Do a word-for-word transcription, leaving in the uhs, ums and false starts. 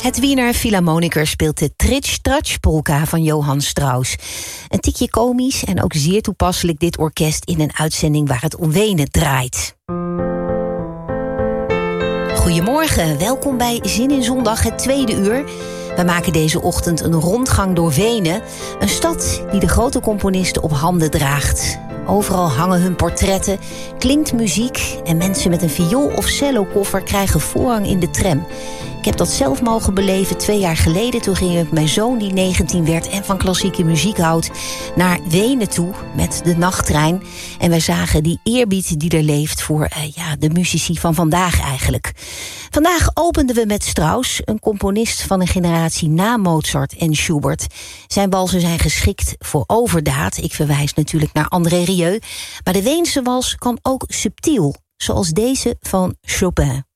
Het Wiener Philharmoniker speelt de Tritsch-Tratsch-polka van Johann Strauss. Een tikje komisch en ook zeer toepasselijk dit orkest in een uitzending waar het om Wenen draait. Goedemorgen, welkom bij Zin in Zondag, het tweede uur. We maken deze ochtend een rondgang door Wenen. Een stad die de grote componisten op handen draagt. Overal hangen hun portretten, klinkt muziek en mensen met een viool of cellokoffer krijgen voorrang in de tram. Ik heb dat zelf mogen beleven twee jaar geleden. Toen ging ik met mijn zoon, die negentien werd en van klassieke muziek houdt, naar Wenen toe met de nachttrein. En wij zagen die eerbied die er leeft voor uh, ja, de muzici van vandaag eigenlijk. Vandaag openden we met Strauss, een componist van een generatie na Mozart en Schubert. Zijn walsen zijn geschikt voor overdaad. Ik verwijs natuurlijk naar André Rieu. Maar de Weense wals kan ook subtiel, zoals deze van Chopin.